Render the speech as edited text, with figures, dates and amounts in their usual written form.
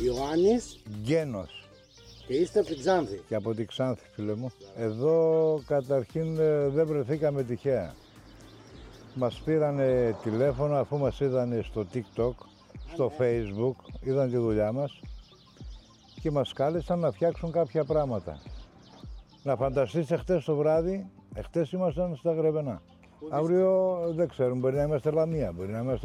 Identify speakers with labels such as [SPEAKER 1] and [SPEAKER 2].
[SPEAKER 1] Ιωάννης
[SPEAKER 2] Γκένος.
[SPEAKER 1] και είστε από την Ξάνθη.
[SPEAKER 2] Και από τη Ξάνθη, φίλε μου. Εδώ καταρχήν δεν βρεθήκαμε τυχαία. Μας πήρανε τηλέφωνο αφού μας είδανε στο TikTok, στο Facebook, είδαν τη δουλειά μας και μας κάλεσαν να φτιάξουν κάποια πράγματα. Να φανταστείς, εχθές το βράδυ, εχθές ήμασταν στα Γρεβενά. Αύριο δεν ξέρουμε, μπορεί να είμαστε Λαμία, μπορεί να είμαστε